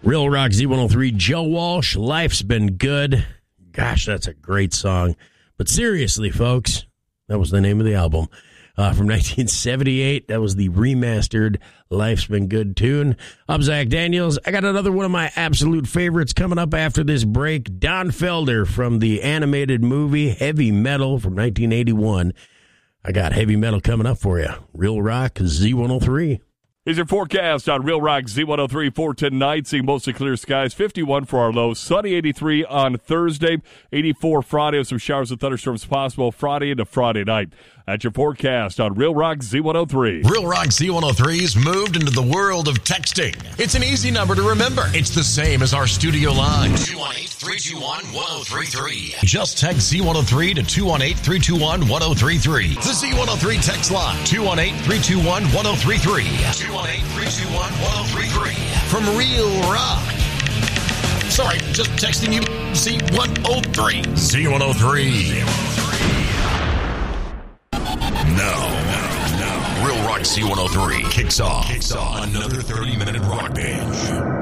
Real Rock Z103, Joe Walsh, Life's Been Good. Gosh, that's a great song. But seriously, folks, that was the name of the album. From 1978, that was the remastered Life's Been Good tune. I'm Zach Daniels. I got another one of my absolute favorites coming up after this break. Don Felder from the animated movie Heavy Metal from 1981. I got Heavy Metal coming up for you. Real Rock Z103. Here's your forecast on Real Rock Z103 for tonight. Seeing mostly clear skies, 51 for our low. Sunny 83 on Thursday, 84 Friday with some showers and thunderstorms possible Friday into Friday night. That's your forecast on Real Rock Z103. Real Rock Z103's moved into the world of texting. It's an easy number to remember. It's the same as our studio line. 218-321-1033. Just text Z103 to 218-321-1033. The Z103 text line. 218-321-1033. 218-321-1033. From Real Rock. Sorry, just texting you Z103. Z103. Now, Real Rock Z103 kicks off another 30-minute rock binge.